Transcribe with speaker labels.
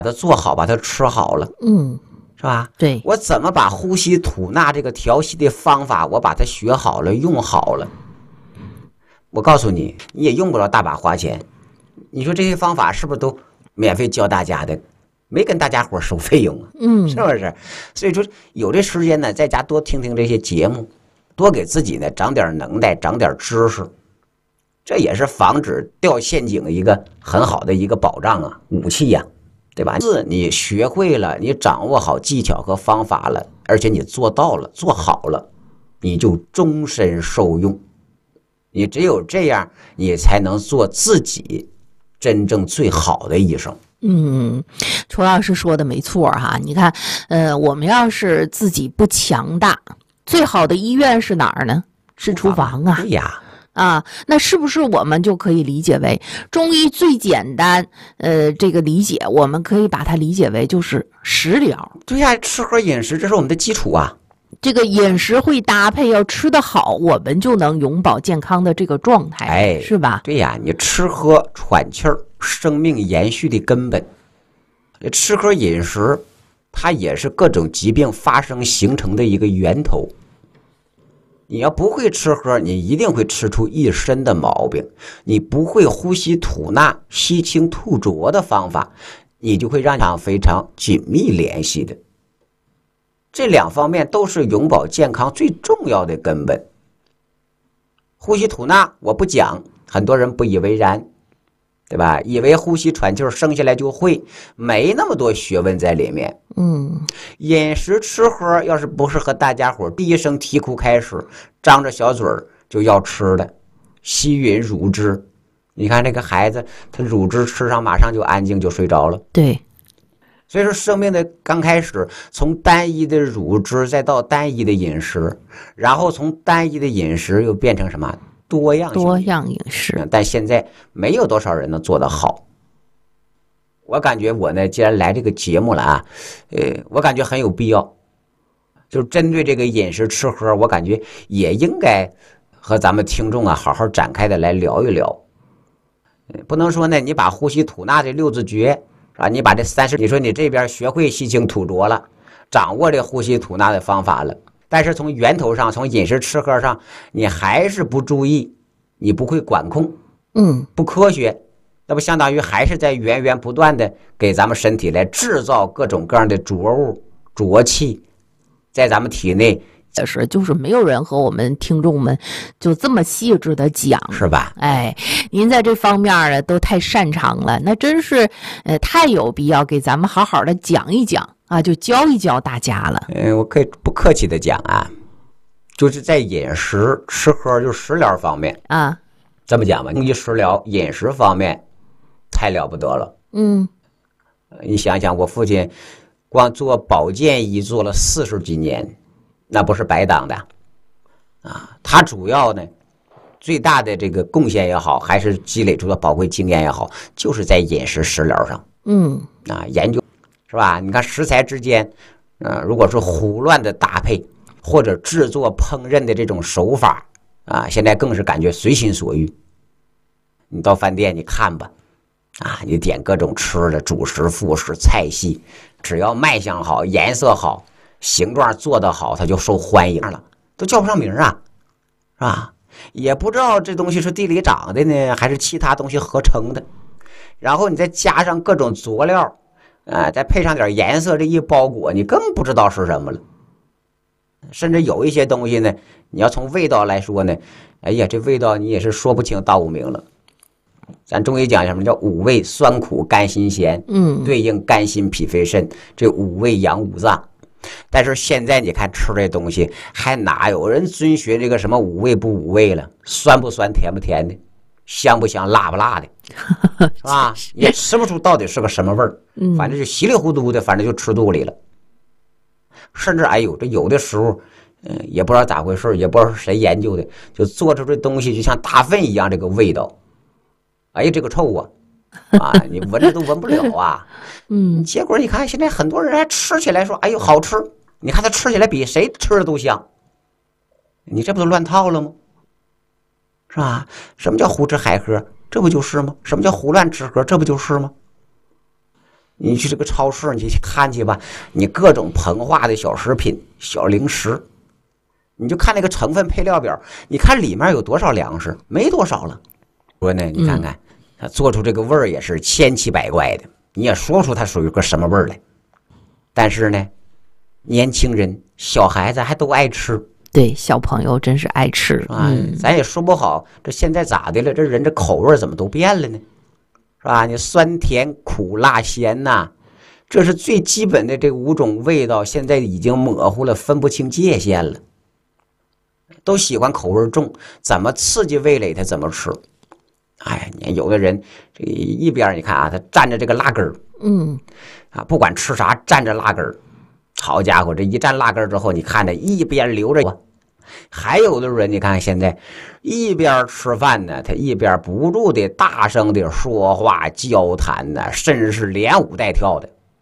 Speaker 1: 它做好，把它吃好了，是吧？
Speaker 2: 对，
Speaker 1: 我怎么把呼吸吐纳这个调息的方法，我把它学好了，用好了，我告诉你，你也用不着大把花钱。你说这些方法是不是都免费教大家的？没跟大家伙收费用啊，是不是？所以说有这时间呢，在家多听听这些节目，多给自己呢长点能耐，长点知识，这也是防止掉陷阱一个很好的一个保障啊，武器呀，对吧？是你学会了，你掌握好技巧和方法了，而且你做到了，做好了，你就终身受用。你只有这样，你才能做自己真正最好的医生。
Speaker 2: 楚老师说的没错哈。你看，我们要是自己不强大，最好的医院是哪儿呢？是厨房啊。
Speaker 1: 对呀。
Speaker 2: 那是不是我们就可以理解为中医最简单？这个理解，我们可以把它理解为就是食疗。
Speaker 1: 对呀，吃喝饮食这是我们的基础啊。
Speaker 2: 这个饮食会搭配，要吃得好，我们就能永保健康的这个状态，是吧？
Speaker 1: 对呀，你吃喝喘气儿，生命延续的根本。吃喝饮食，它也是各种疾病发生形成的一个源头。你要不会吃喝，你一定会吃出一身的毛病。你不会呼吸吐纳、吸清吐浊的方法，你就会让它非常紧密联系的。这两方面都是永保健康最重要的根本。呼吸吐纳我不讲，很多人不以为然，对吧？以为呼吸喘气生下来就会，没那么多学问在里面。饮食吃喝要是不是和大家伙第一声啼哭开始，张着小嘴就要吃的，吸吮乳汁，你看这个孩子，他乳汁吃上马上就安静，就睡着了。
Speaker 2: 对。
Speaker 1: 所以说生命的刚开始，从单一的乳汁再到单一的饮食，然后从单一的饮食又变成什么多样饮食。但现在没有多少人能做得好。我感觉我呢，既然来这个节目了啊，我感觉很有必要，就是针对这个饮食吃喝，我感觉也应该和咱们听众啊好好展开的来聊一聊。不能说呢，你把呼吸吐纳这六字诀。你把这30，你说你这边学会吸清吐浊了，掌握这呼吸吐纳的方法了，但是从源头上，从饮食吃喝上，你还是不注意，你不会管控，不科学，那不相当于还是在源源不断的给咱们身体来制造各种各样的浊物、浊气，在咱们体内。
Speaker 2: 就是没有人和我们听众们就这么细致的讲，
Speaker 1: 是吧？
Speaker 2: 您在这方面呢都太擅长了，那真是太有必要给咱们好好的讲一讲啊，就教一教大家了。
Speaker 1: 我可以不客气的讲啊，就是在饮食吃喝就食疗方面
Speaker 2: 啊，
Speaker 1: 这么讲吧，中医食疗饮食方面太了不得了。你想想，我父亲光做保健医做了40几年。那不是白当的啊！他主要呢，最大的这个贡献也好，还是积累出的宝贵经验也好，就是在饮食食疗上。研究是吧？你看食材之间，如果是胡乱的搭配，或者制作烹饪的这种手法啊，现在更是感觉随心所欲。你到饭店你看吧，你点各种吃的，主食、副食、菜系，只要卖相好，颜色好。形状做得好，它就受欢迎了，都叫不上名啊，是吧？也不知道这东西是地里长的呢，还是其他东西合成的。然后你再加上各种佐料，再配上点颜色，这一包裹，你更不知道是什么了。甚至有一些东西呢，你要从味道来说呢，哎呀，这味道你也是说不清道不明了。咱中医讲什么叫五味：酸苦甘辛咸，对应肝心脾肺肾这五味阳五脏。但是现在你看吃这东西，还哪有人遵循这个什么五味不五味了？酸不酸，甜不甜的，香不香，辣不辣的，是吧？也吃不出到底是个什么味儿，反正就稀里糊涂的，反正就吃肚里了。甚至这有的时候，也不知道咋回事，也不知道是谁研究的，就做出这东西就像大粪一样，这个味道，这个臭啊！你闻着都闻不了啊。结果你看现在很多人还吃起来说好吃，你看他吃起来比谁吃的都香，你这不都乱套了吗？是吧？什么叫胡吃海喝？这不就是吗？什么叫胡乱吃喝？这不就是吗？ 你去这个超市，你去看去吧，你各种膨化的小食品、小零食，你就看那个成分配料表，你看里面有多少粮食，没多少了。说呢，你看看，它做出这个味儿也是千奇百怪的，你也说不出它属于个什么味儿来。但是呢，年轻人、小孩子还都爱吃。
Speaker 2: 对，小朋友真是爱吃
Speaker 1: 啊，咱也说不好，这现在咋的了？这人这口味怎么都变了呢？是吧？你酸甜苦辣咸呐，这是最基本的这5种味道，现在已经模糊了，分不清界限了。都喜欢口味重，怎么刺激味蕾他怎么吃。哎，你看有的人这一边你看啊，他蘸着这个辣根儿，不管吃啥蘸着辣根儿，好家伙，这一蘸辣根儿之后，你看着一边流着。还有的人，你看现在一边吃饭呢，他一边不住的大声的说话交谈呢，甚至是连舞带跳的。